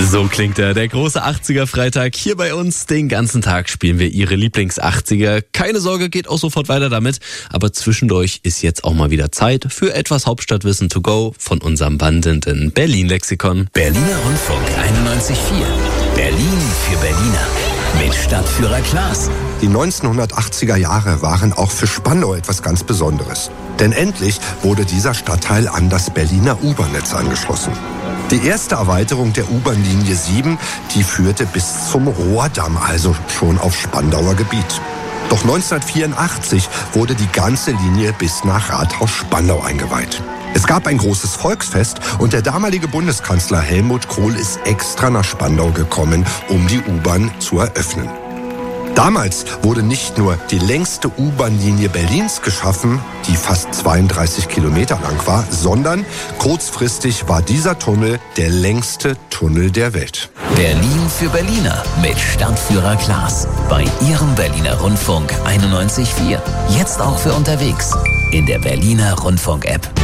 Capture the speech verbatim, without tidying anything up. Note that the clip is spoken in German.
So klingt er, der große achtziger-Freitag. Hier bei uns den ganzen Tag spielen wir Ihre Lieblings-achtziger. Keine Sorge, geht auch sofort weiter damit. Aber zwischendurch ist jetzt auch mal wieder Zeit für etwas Hauptstadtwissen to go von unserem wandelnden Berlin-Lexikon. Berliner Rundfunk einundneunzig Komma vier. Berlin für Berliner. Mit Stadtführer Klaas. Die neunzehnhundertachtziger Jahre waren auch für Spandau etwas ganz Besonderes. Denn endlich wurde dieser Stadtteil an das Berliner U-Bahn-Netz angeschlossen. Die erste Erweiterung der U-Bahn-Linie sieben, die führte bis zum Rohrdamm, also schon auf Spandauer Gebiet. Doch neunzehnhundertvierundachtzig wurde die ganze Linie bis nach Rathaus Spandau eingeweiht. Es gab ein großes Volksfest und der damalige Bundeskanzler Helmut Kohl ist extra nach Spandau gekommen, um die U-Bahn zu eröffnen. Damals wurde nicht nur die längste U-Bahn-Linie Berlins geschaffen, die fast zweiunddreißig Kilometer lang war, sondern kurzfristig war dieser Tunnel der längste Tunnel der Welt. Berlin für Berliner mit Stadtführer Klaas. Bei Ihrem Berliner Rundfunk einundneunzig Komma vier. Jetzt auch für unterwegs. In der Berliner Rundfunk-App.